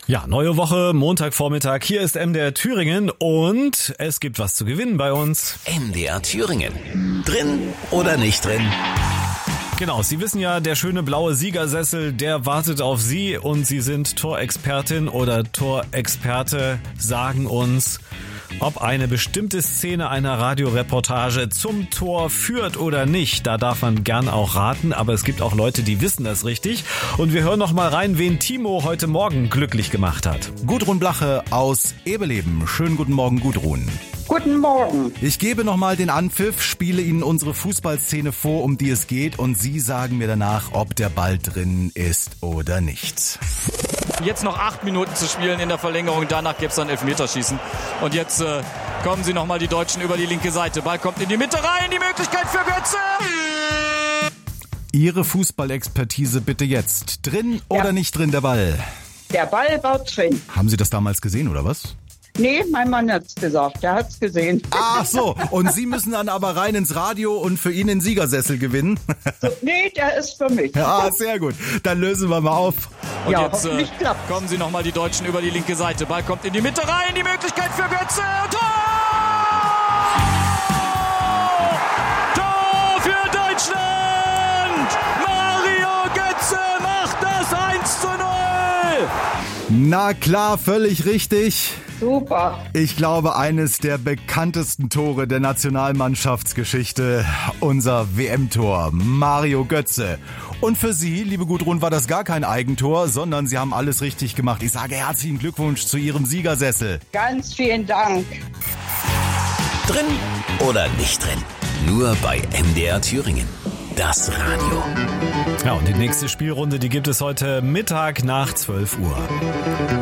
Ja, neue Woche, Montagvormittag. Hier ist MDR Thüringen und es gibt was zu gewinnen bei uns. MDR Thüringen. Drin oder nicht drin? Genau, Sie wissen ja, der schöne blaue Siegersessel, der wartet auf Sie und Sie sind Torexpertin oder Torexperte, sagen uns, ob eine bestimmte Szene einer Radioreportage zum Tor führt oder nicht. Da darf man gern auch raten, aber es gibt auch Leute, die wissen das richtig. Und wir hören noch mal rein, wen Timo heute Morgen glücklich gemacht hat. Gudrun Blache aus Ebeleben. Schönen guten Morgen, Gudrun. Guten Morgen. Ich gebe nochmal den Anpfiff, spiele Ihnen unsere Fußballszene vor, um die es geht, und Sie sagen mir danach, ob der Ball drin ist oder nicht. Jetzt noch 8 Minuten zu spielen in der Verlängerung, danach gäbe es dann Elfmeterschießen. Und jetzt kommen sie nochmal die Deutschen über die linke Seite. Ball kommt in die Mitte rein, die Möglichkeit für Götze. Ihre Fußballexpertise bitte jetzt. Drin oder nicht drin der Ball? Der Ball war drin. Haben Sie das damals gesehen oder was? Nee, mein Mann hat's gesagt, der hat's gesehen. Ach so, und Sie müssen dann aber rein ins Radio und für ihn den Siegersessel gewinnen? Nee, der ist für mich. Ja, sehr gut. Dann lösen wir mal auf. Und Ja, jetzt hoffentlich klappt's. kommen sie nochmal die Deutschen über die linke Seite. Ball kommt in die Mitte rein, die Möglichkeit für Götze. Tor! Tor für Deutschland! Mario Götze macht das 1:0! Na klar, völlig richtig. Super. Ich glaube, eines der bekanntesten Tore der Nationalmannschaftsgeschichte, unser WM-Tor, Mario Götze. Und für Sie, liebe Gudrun, war das gar kein Eigentor, sondern Sie haben alles richtig gemacht. Ich sage herzlichen Glückwunsch zu Ihrem Siegersessel. Ganz vielen Dank. Drin oder nicht drin? Nur bei MDR Thüringen. Das Radio. Ja, und die nächste Spielrunde, die gibt es heute Mittag nach 12 Uhr.